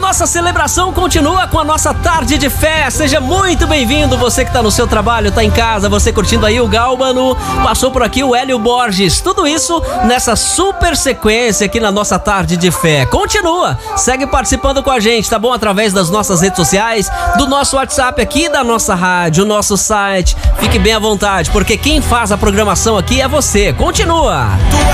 nossa celebração continua com a nossa tarde de fé. Seja muito bem-vindo, você que tá no seu trabalho, tá em casa, você curtindo aí o Galbano, passou por aqui o Hélio Borges. Tudo isso nessa super sequência aqui na nossa tarde de fé. Continua, segue participando com a gente, tá bom? Através das nossas redes sociais, do nosso WhatsApp aqui, da nossa rádio, nosso site. Fique bem à vontade, porque quem faz a programação aqui é você. Continua!